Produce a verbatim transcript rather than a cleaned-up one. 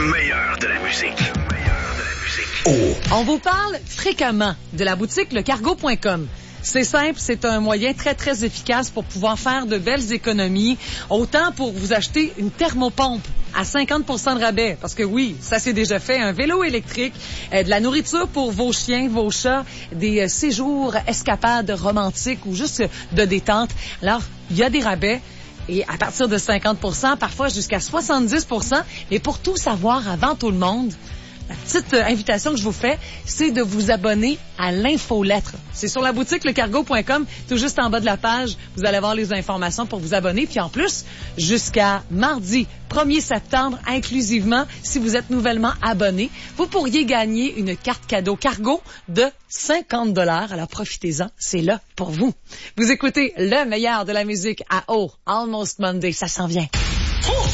meilleur de la musique. Le meilleur de la musique. Oh. On vous parle fréquemment de la boutique le cargo point com. C'est simple, c'est un moyen très, très efficace pour pouvoir faire de belles économies. Autant pour vous acheter une thermopompe à cinquante pour cent de rabais. Parce que oui, ça s'est déjà fait. Un vélo électrique, euh, de la nourriture pour vos chiens, vos chats, des euh, séjours, escapades romantiques ou juste euh, de détente. Alors, il y a des rabais. Et à partir de cinquante pour cent, parfois jusqu'à soixante-dix pour cent. Mais pour tout savoir avant tout le monde, la petite euh, invitation que je vous fais, c'est de vous abonner à l'infolettre. C'est sur la boutique le cargo point com, tout juste en bas de la page. Vous allez avoir les informations pour vous abonner. Puis en plus, jusqu'à mardi premier septembre, inclusivement, si vous êtes nouvellement abonné, vous pourriez gagner une carte cadeau cargo de cinquante dollars. Alors profitez-en, c'est là pour vous. Vous écoutez le meilleur de la musique à Oh, Almost Monday, ça s'en vient.